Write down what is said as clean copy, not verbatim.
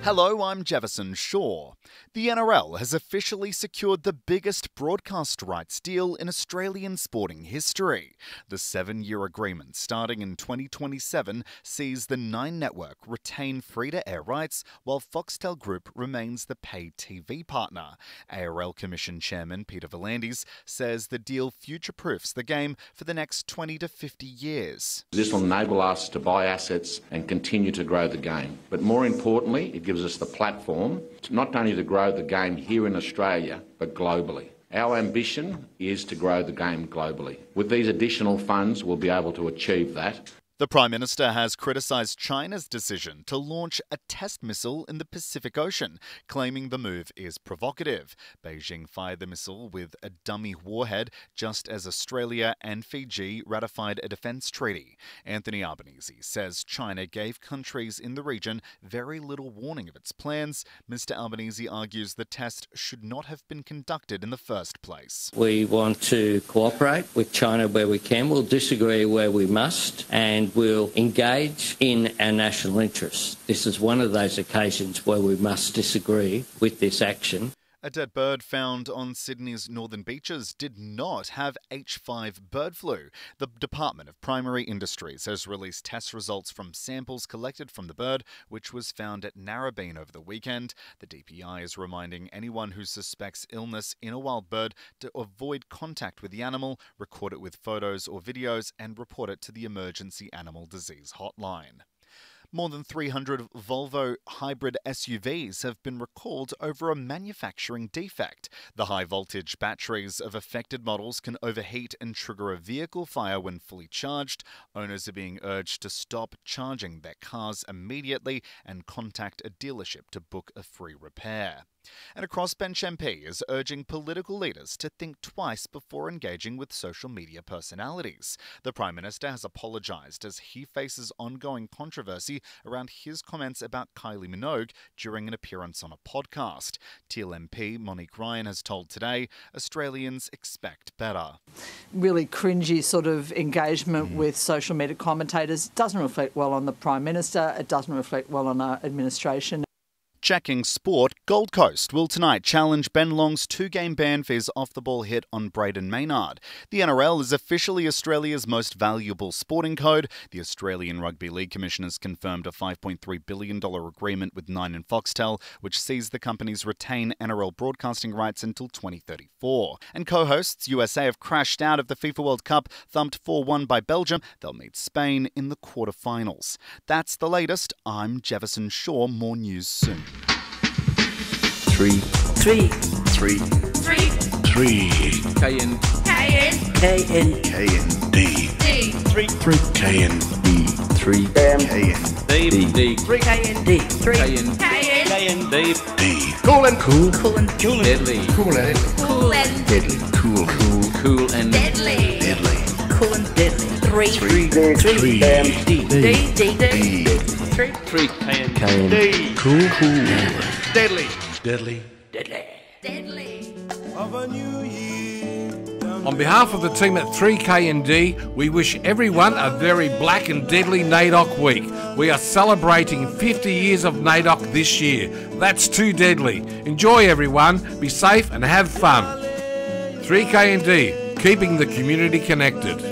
Hello, I'm Jefferson Shaw. The NRL has officially secured the biggest broadcast rights deal in Australian sporting history. The 7-year agreement starting in 2027 sees the Nine network retain free-to-air rights while Foxtel Group remains the pay TV partner. ARL Commission Chairman Peter V'landys says the deal future-proofs the game for the next 20 to 50 years. This will enable us to buy assets and continue to grow the game. But more importantly, it gives us the platform not only to grow the game here in Australia, but globally. Our ambition is to grow the game globally. With these additional funds, we'll be able to achieve that. The Prime Minister has criticised China's decision to launch a test missile in the Pacific Ocean, claiming the move is provocative. Beijing fired the missile with a dummy warhead just as Australia and Fiji ratified a defence treaty. Anthony Albanese says China gave countries in the region very little warning of its plans. Mr Albanese argues the test should not have been conducted in the first place. We want to cooperate with China where we can. We'll disagree where we must, and we'll engage in our national interests. This is one of those occasions where we must disagree with this action. A dead bird found on Sydney's northern beaches did not have H5 bird flu. The Department of Primary Industries has released test results from samples collected from the bird, which was found at Narrabeen over the weekend. The DPI is reminding anyone who suspects illness in a wild bird to avoid contact with the animal, record it with photos or videos, and report it to the Emergency Animal Disease Hotline. More than 300 Volvo hybrid SUVs have been recalled over a manufacturing defect. The high-voltage batteries of affected models can overheat and trigger a vehicle fire when fully charged. Owners are being urged to stop charging their cars immediately and contact a dealership to book a free repair. And a crossbench MP is urging political leaders to think twice before engaging with social media personalities. The Prime Minister has apologised as he faces ongoing controversy around his comments about Kylie Minogue during an appearance on a podcast. Teal MP Monique Ryan has told Today Australians expect better. Really cringy sort of engagement with social media commentators doesn't reflect well on the Prime Minister. It doesn't reflect well on our administration. Checking sport, Gold Coast will tonight challenge Ben Long's 2-game ban for his off-the-ball hit on Braden Maynard. The NRL is officially Australia's most valuable sporting code. The Australian Rugby League Commission has confirmed a $5.3 billion agreement with Nine and Foxtel, which sees the companies retain NRL broadcasting rights until 2034. And co-hosts USA have crashed out of the FIFA World Cup, thumped 4-1 by Belgium. They'll meet Spain in the quarterfinals. That's the latest. I'm Jefferson Shaw. More news soon. 3 KN D 3 D Cool and deadly cool and deadly cool and deadly 3 KN cool deadly of a new year. On behalf of the team at 3KND, we wish everyone a very black and deadly NAIDOC week. We are celebrating 50 years of NAIDOC this year. That's too deadly. Enjoy, everyone. Be safe and have fun. 3KND, keeping the community connected.